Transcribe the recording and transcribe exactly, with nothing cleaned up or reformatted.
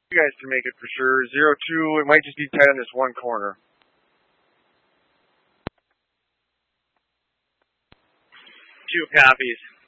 You guys can make it for sure. Zero two, it might just be tight on this one corner. Two copies.